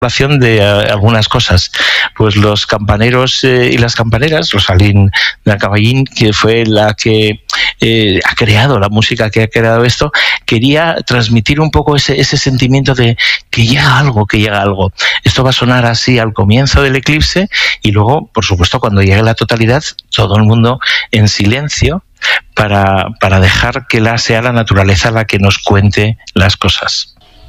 de algunas cosas. Pues los campaneros y las campaneras, Rosalín de Caballín, que fue la que ha creado la música, que ha creado esto, quería transmitir un poco ese sentimiento de que llega algo. Esto va a sonar así al comienzo del eclipse y luego, por supuesto, cuando llegue la totalidad, todo el mundo en silencio para dejar que sea la naturaleza la que nos cuente las cosas.